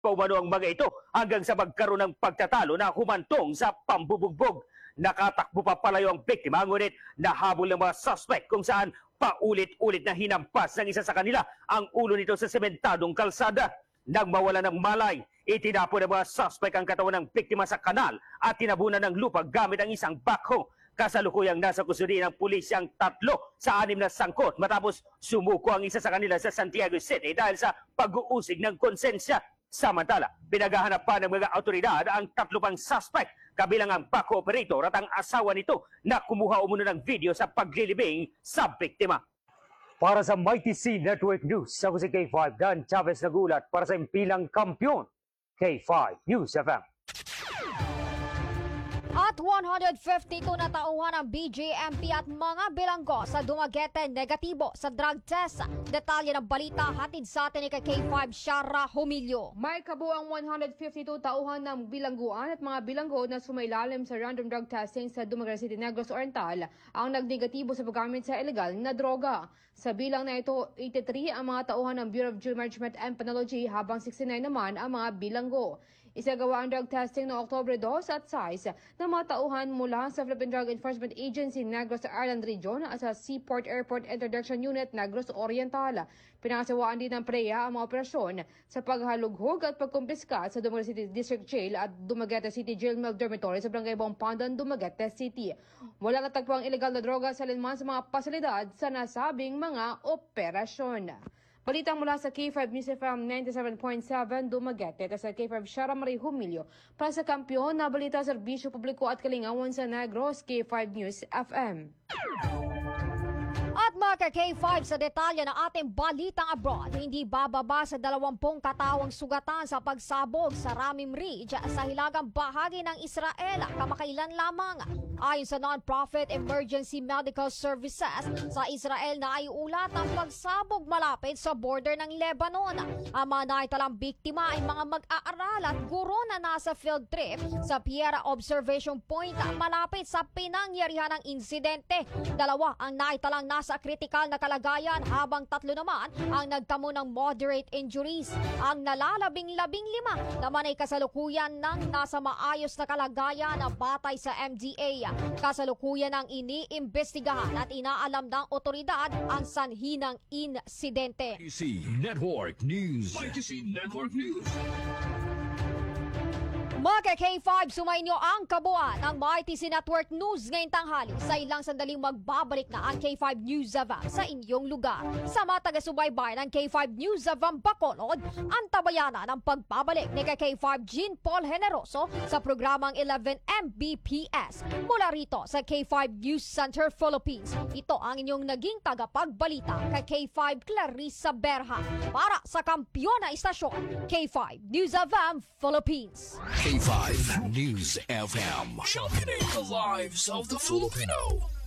paumano ang mga ito hanggang sa magkaroon ng pagtatalo na humantong sa pambubugbog. Nakatakbo pa palayo ang biktima, ngunit nahabol ng mga suspect kung saan paulit-ulit na hinampas ng isa sa kanila ang ulo nito sa sementadong kalsada. Nang mawala ng malay, itinapon ng mga suspect ang katawan ng biktima sa kanal at tinabunan ng lupa gamit ang isang backhoe. Kasalukuyang nasa kusuri ng pulis ang 3 sa 6 na sangkot matapos sumuko ang isa sa kanila sa Santiago City dahil sa pag-uusig ng konsensya. Samantala, pinaghahanap pa ng mga autoridad ang 3 pang suspect, kabilang ang backhoe operator at ang asawa nito na kumuha umano ng video sa paglilibing sa biktima. Para sa Mighty C Network News, ako si K5 Dan Chavez nagulat para sa impilang kampiyon, K5 News FM. At 152 na tauhan ang BJMP at mga bilanggo sa Dumaguete negatibo sa drug test. Detalye ng balita hatid sa atin ni K5 Shara Humilio. May kabuang 152 tauhan ng bilangguan at mga bilanggo na sumailalim sa random drug testing sa Dumaguete City, Negros Oriental ang nagnegatibo sa paggamit sa illegal na droga. Sa bilang na ito, 83 ang mga tauhan ng Bureau of Juvenile Management and Penology habang 69 naman ang mga bilanggo. Isagawa ang drug testing noong Oktubre 2 at 6 ng mga tauhan mula sa Philippine Drug Enforcement Agency Negros Island Region at sa Seaport Airport Interdiction Unit Negros Oriental. Pinakasawaan din ng PREA ang mga operasyon sa paghalughog at pagkumpiska sa Dumaguete City District Jail at Dumaguete City Jail Mill Dormitory sa Barangay Bompandan, Dumaguete City. Wala natagpuang illegal na droga sa linman sa mga pasilidad sa nasabing mga operasyon. Balitang mula sa K5 News FM 97.7 Dumaguete at sa K5 Shara Marie Humilio para sa kampiyon na balita, serbisyo publiko at kalingawan sa Negros, K5 News FM. At mga K5 sa detalye ng ating balitang abroad, hindi bababa sa 20 katawang sugatan sa pagsabog sa Ramim Ridge sa hilagang bahagi ng Israel kamakailan lamang. Ayon sa non-profit Emergency Medical Services, sa Israel na ay ulat ang pagsabog malapit sa border ng Lebanon. Ang mga naitalang biktima ay mga mag-aaral at guro na nasa field trip sa Piera Observation Point malapit sa pinangyarihan ng insidente. 2 ang naitalang nasa kritikal na kalagayan habang 3 naman ang nagtamo ng moderate injuries. Ang nalalabing-15 naman ay kasalukuyan ng nasa maayos na kalagayan na batay sa MDA. Kasalukuyan ang iniimbestigahan at inaalam ng otoridad ang sanhi ng insidente. ITC Network News. ITC Network News. Mga K5, sumainyo ang kabuuan ng ITC Network News ngayong tanghali. Sa ilang sandaling magbabalik na ang K5 News Avam sa inyong lugar. Sa mga taga-subaybay ng K5 News Avam Bacolod, ang tabayana ng pagbabalik ni K5 Jean Paul Generoso sa programang 11 Mbps. Mula rito sa K5 News Center Philippines, ito ang inyong naging tagapagbalita kay K5 Clarissa Berha para sa kampiyon na istasyon, K5 News Avam Philippines. K5 News FM. Championing the lives of the Filipino.